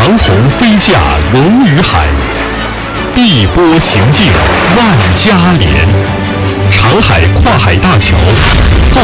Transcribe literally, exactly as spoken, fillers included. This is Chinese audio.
长虹飞架龙与海，碧波行进万家连。长海跨海大桥，构